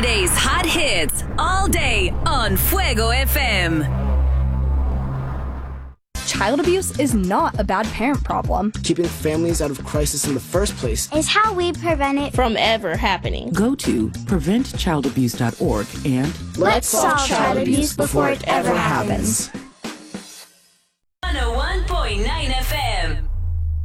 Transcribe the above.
Saturday's hot hits all day on Fuego FM. Child abuse is not a bad parent problem. Keeping families out of crisis in the first place is how we prevent it from ever happening. Go to preventchildabuse.org and let's solve child abuse before it ever happens.